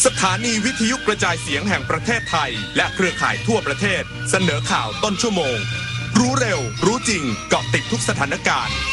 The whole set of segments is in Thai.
สถานีวิทยุกระจายเสียงแห่งประเทศไทยและเครือข่ายทั่วประเทศเสนอข่าวต้นชั่วโมงรู้เร็วรู้จริงเกาะติดทุกสถานการณ์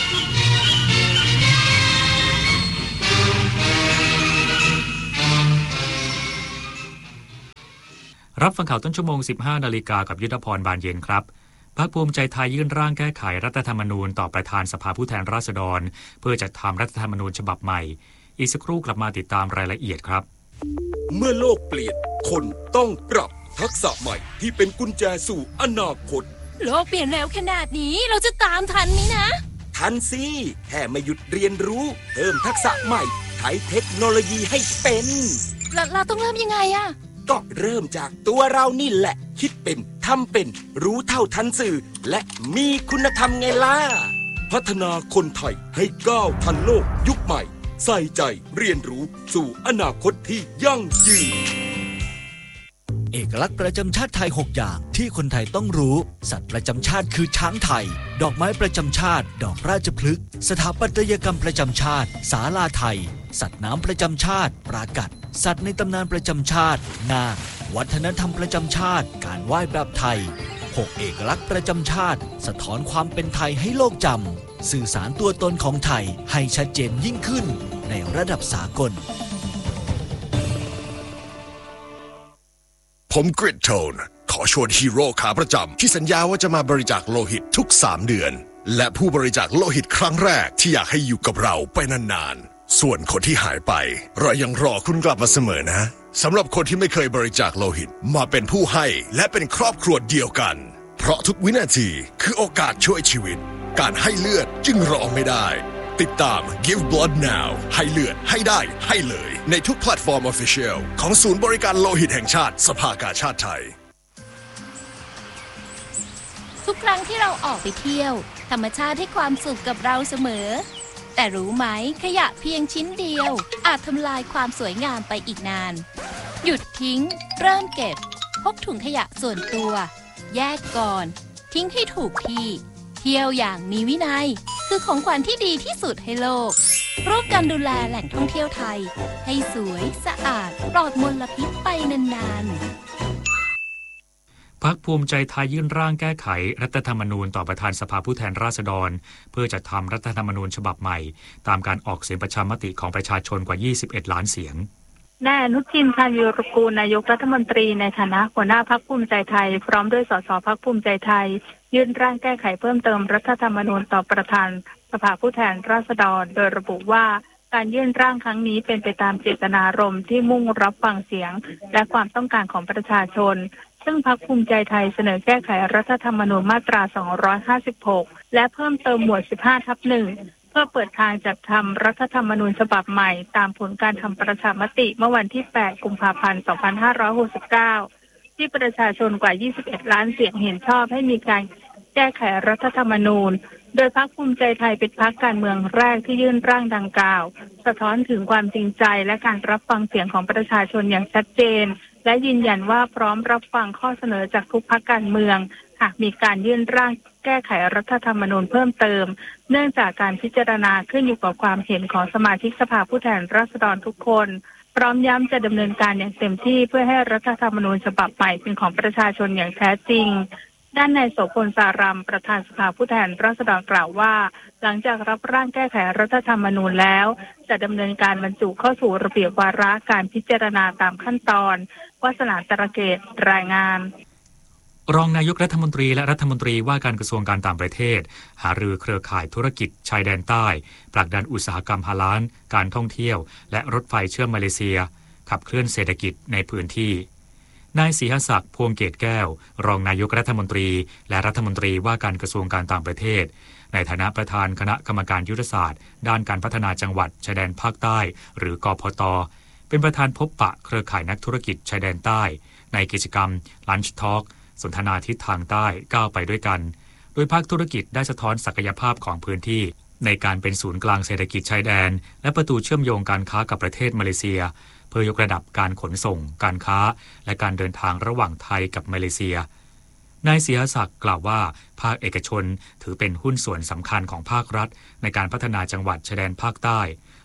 รับฟังข่าวต้นชั่วโมง 15 นาฬิกากับยุทธพรบานเย็นครับพรรคภูมิใจไทยยื่นร่างแก้ไขรัฐธรรมนูญต่อประธานสภาผู้แทนราษฎรเพื่อจัดทำรัฐธรรมนูญฉบับใหม่อีกสักครู่กลับมาติดตามรายละเอียดครับเมื่อโลกเปลี่ยนคนต้องปรับทักษะใหม่ที่เป็นกุญแจสู่อนาคตโลกเปลี่ยนเร็วขนาดนี้เราจะตามทันไหมนะทันสิแค่ไม่หยุดเรียนรู้เพิ่มทักษะใหม่ใช้เทคโนโลยีให้เป็นเราต้องเริ่มยังไงอะก็เริ่มจากตัวเรานี่แหละคิดเป็นทำเป็นรู้เท่าทันสื่อและมีคุณธรรมไงล่ะพัฒนาคนไทยให้ก้าวทันโลกยุคใหม่ใส่ใจเรียนรู้สู่อนาคตที่ยั่งยืนเอกลักษณ์ประจำชาติไทย6อย่างที่คนไทยต้องรู้สัตว์ประจำชาติคือช้างไทยดอกไม้ประจำชาติดอกราชพฤกษ์สถาปัตยกรรมประจำชาติศาลาไทยสัตว์น้ำประจำชาติปรากัดสัตว์ในตำนานประจำชาตินาควัฒนธรรมประจำชาติการไหว้แบบไทย6เอกลักษณ์ประจำชาติสะท้อนความเป็นไทยให้โลกจำสื่อสารตัวตนของไทยให้ชัดเจนยิ่งขึ้นในระดับสากลผมกริดโทนขอชวนฮีโร่ขาประจำที่สัญญาว่าจะมาบริจาคโลหิตทุก3เดือนและผู้บริจาคโลหิตครั้งแรกที่อยากให้อยู่กับเราไปนานๆส่วนคนที่หายไปเรายังรอคุณกลับมาเสมอนะสำหรับคนที่ไม่เคยบริจาคโลหิตมาเป็นผู้ให้และเป็นครอบครัวเดียวกันเพราะทุกวินาทีคือโอกาสช่วยชีวิตการให้เลือดจึงรอไม่ได้ติดตาม Give Blood Now ให้เลือดให้ได้ให้เลยในทุกแพลตฟอร์ม Official ของศูนย์บริการโลหิตแห่งชาติสภากาชาติไทยทุกครั้งที่เราออกไปเที่ยวธรรมชาติให้ความสุขกับเราเสมอแต่รู้ไหมขยะเพียงชิ้นเดียวอาจทำลายความสวยงามไปอีกนานหยุดทิ้งเริ่มเก็บพกถุงขยะส่วนตัวแยกก่อนทิ้งให้ถูกที่เที่ยวอย่างมีวินัยคือของขวัญที่ดีที่สุดให้โลกร่วมกันดูแลแหล่งท่องเที่ยวไทยให้สวยสะอาดปลอดมลพิษไปนานๆพรรคภูมิใจไทยยื่นร่างแก้ไขรัฐธรรมนูญต่อประธานสภาผู้แทนราษฎรเพื่อจัดทำรัฐธรรมนูญฉบับใหม่ตามการออกเสียงประชามติของประชาชนกว่า21ล้านเสียงนายอนุทิน ชาญวีรกูลนายกรัฐมนตรีในฐานะหัวหน้าพรรคภูมิใจไทยพร้อมด้วยสสพรรคภูมิใจไทยยื่นร่างแก้ไขเพิ่มเติมรัฐธรรมนูญต่อประธานสภาผู้แทนราษฎรโดยระบุว่าการยื่นร่างครั้งนี้เป็นไปตามเจตนารมณ์ที่มุ่งรับฟังเสียงและความต้องการของประชาชนซึ่งพรรคภูมิใจไทยเสนอแก้ไขรัฐธรรมนูญมาตรา256และเพิ่มเติมหมวด 15/1 เพื่อเปิดทางจัดทำรัฐธรรมนูญฉบับใหม่ตามผลการทำประชามติเมื่อวันที่ 8 กุมภาพันธ์ 2569 ที่ประชาชนกว่า 21 ล้านเสียงเห็นชอบให้มีการแก้ไขรัฐธรรมนูญโดยพรรคภูมิใจไทยเป็นพรรคการเมืองแรกที่ยื่นร่างดังกล่าวสะท้อนถึงความจริงใจและการรับฟังเสียงของประชาชนอย่างชัดเจนและยืนยันว่าพร้อมรับฟังข้อเสนอจากทุกพรรคการเมืองหากมีการยื่นร่างแก้ไขรัฐธรรมนูญเพิ่มเติมเนื่องจากการพิจารณาขึ้นอยู่กับความเห็นของสมาชิกสภาผู้แทนราษฎรทุกคนพร้อมย้ำจะดำเนินการอย่างเต็มที่เพื่อให้รัฐธรรมนูญฉบับใหม่เป็นของประชาชนอย่างแท้จริงด้านนายโสพลสารัมประธานสภาผู้แทนราษฎรกล่าวว่าหลังจากรับร่างแก้ไขรัฐธรรมนูญแล้วจะดำเนินการบรรจุเข้าสู่ระเบียบวาระการพิจารณาตามขั้นตอนวาสนาตระเกตรายงานรองนายกรัฐมนตรีและรัฐมนตรีว่าการกระทรวงการต่างประเทศหารือเครือข่ายธุรกิจชายแดนใต้ผลักดันอุตสาหกรรมฮาลาลการท่องเที่ยวและรถไฟเชื่อมมาเลเซียขับเคลื่อนเศรษฐกิจในพื้นที่นายศรีหศักดิ์พวงเกตแก้วรองนายกรัฐมนตรีและรัฐมนตรีว่าการกระทรวงการต่างประเทศในฐานะประธานคณะกรรมการยุทธศาสตร์ด้านการพัฒนาจังหวัดชายแดนภาคใต้หรือกพต.เป็นประธานพบปะเครือข่ายนักธุรกิจชายแดนใต้ในกิจกรรม Lunch Talk สนทนาทิศทางใต้ก้าวไปด้วยกันโดยภาคธุรกิจได้สะท้อนศักยภาพของพื้นที่ในการเป็นศูนย์กลางเศรษฐกิจชายแดนและประตูเชื่อมโยงการค้ากับประเทศมาเลเซียเพื่อยกระดับการขนส่งการค้าและการเดินทางระหว่างไทยกับมาเลเซียนายศรีหศักดิ์กล่าวว่าภาคเอกชนถือเป็นหุ้นส่วนสำคัญของภาครัฐในการพัฒนาจังหวัดชายแดนภาคใต้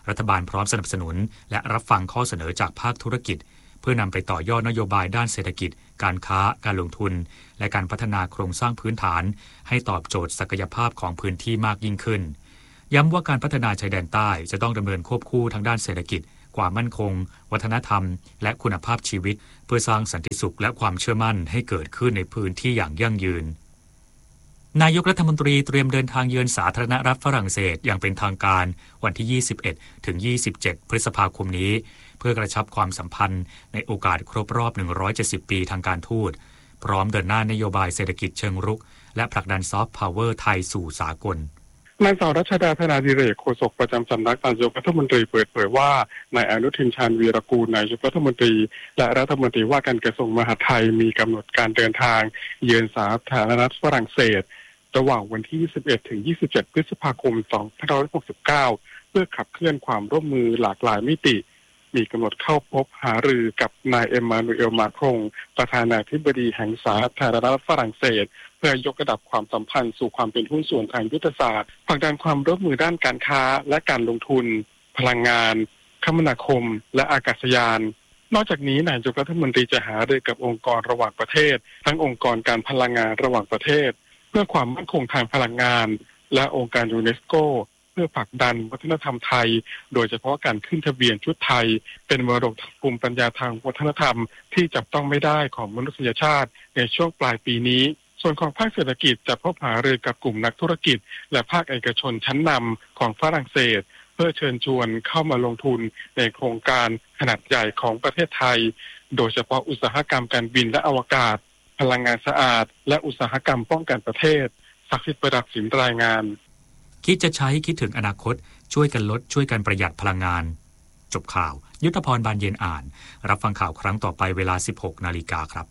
รัฐบาลพร้อมสนับสนุนและรับฟังข้อเสนอจากภาคธุรกิจเพื่อนำไปต่อยอดนโยบายด้านเศรษฐกิจการค้าการลงทุนและการพัฒนาโครงสร้างพื้นฐานให้ตอบโจทย์ศักยภาพของพื้นที่มากยิ่งขึ้นย้ำว่าการพัฒนาชายแดนใต้จะต้องดำเนินควบคู่ทั้งด้านเศรษฐกิจความมั่นคงวัฒนธรรมและคุณภาพชีวิตเพื่อสร้างสันติสุขและความเชื่อมั่นให้เกิดขึ้นในพื้นที่อย่างยั่งยืนนายกรัฐมนตรีเตรียมเดินทางเยือนสาธารณรัฐฝรั่งเศสอย่างเป็นทางการวันที่ 21 ถึง 27 พฤษภาคมนี้เพื่อกระชับความสัมพันธ์ในโอกาสครบรอบ 170 ปีทางการทูตพร้อมเดินหน้านโยบายเศรษฐกิจเชิงรุกและผลักดันซอฟต์พาวเวอร์ไทยสู่สากลนางสาวรัชดาธนาดิเรกโฆษกประจำสำนักนายกรัฐมนตรีเปิดเผยว่านายอนุทินชาญวีรกูลนายกรัฐมนตรีและรัฐมนตรีว่าการกระทรวงมหาดไทยมีกำหนดการเดินทางเยือนสาธารณรัฐฝรั่งเศสระหว่างวันที่ 21 ถึง 27 พฤษภาคม 2569 เพื่อขับเคลื่อนความร่วมมือหลากหลายมิติมีกำหนดเข้าพบหารือกับนายเอ็มมานูเอลมาครงประธานาธิบดีแห่งสาธารณรัฐฝรั่งเศสเพื่อยกระดับความสัมพันธ์สู่ความเป็นหุ้นส่วนทางยุทธศาสตร์ผลักดันความร่วมมือด้านการค้าและการลงทุนพลังงานคมนาคมและอากาศยานนอกจากนี้นายกรัฐมนตรีจะหารือกับองค์กรระหว่างประเทศทั้งองค์กรการพลังงานระหว่างประเทศเพื่อความมั่นคงทางพลังงานและองค์การยูเนสโกเพื่อผลักดันวัฒนธรรมไทยโดยเฉพาะการขึ้นทะเบียนชุดไทยเป็นมรดกภูมิปัญญาทางวัฒนธรรมที่จับต้องไม่ได้ของมนุษยชาติในช่วงปลายปีนี้ส่วนของภาคเศรษฐกิจจะพบหารือกับกลุ่มนักธุรกิจและภาคเอกชนชั้นนำของฝรั่งเศสเพื่อเชิญชวนเข้ามาลงทุนในโครงการขนาดใหญ่ของประเทศไทยโดยเฉพาะอุตสาหกรรมการบินและอวกาศพลังงานสะอาดและอุตสาหกรรมป้องกันประเทศศักดิ์สิทธิ์ประดับสินรายงานคิดจะใช้คิดถึงอนาคตช่วยกันลดช่วยกันประหยัดพลังงานจบข่าวยุทธพรบานเย็นอ่านรับฟังข่าวครั้งต่อไปเวลา 16 นาฬิกาครับ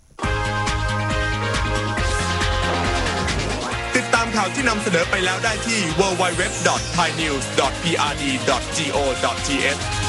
ติดตามข่าวที่นำเสนอไปแล้วได้ที่ www.thainews.prd.go.th